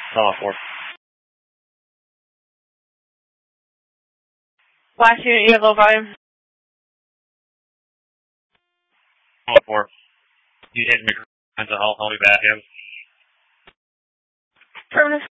Solid 4. Last unit, you have low volume. Solid 4. You hit me. I'll be back in. Terminus.